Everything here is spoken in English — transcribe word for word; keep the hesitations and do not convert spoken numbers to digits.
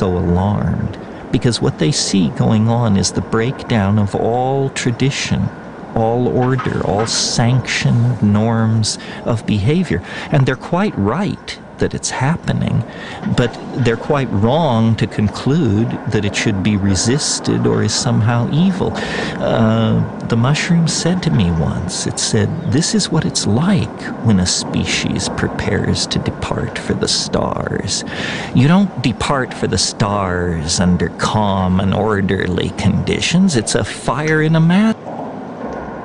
so alarmed, because what they see going on is the breakdown of all tradition, all order, all sanctioned norms of behavior. And they're quite right that it's happening, but they're quite wrong to conclude that it should be resisted or is somehow evil. Uh, the mushroom said to me once, it said, this is what it's like when a species prepares to depart for the stars. You don't depart for the stars under calm and orderly conditions. It's a fire in a match.